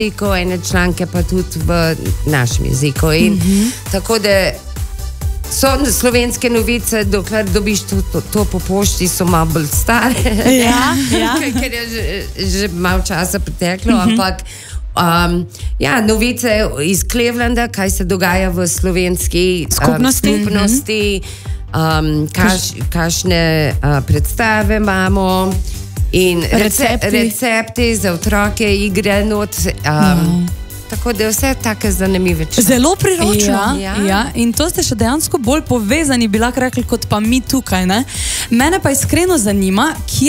jeziku, ene članke pa tudi v našem jeziku. In tako da so slovenske novice, dokler dobiš to po pošti, so malo bolj stare, ker je že malo časa preteklo, ampak novice iz Clevelanda, kaj se dogaja v slovenski skupnosti, kakšne predstave imamo in recepti za otroke, igre not. Tako da je vse take zanimive članke. Zelo priročno. In to ste še dejansko bolj povezani, bi lahko rekli, kot pa mi tukaj. Mene pa iskreno zanima, kje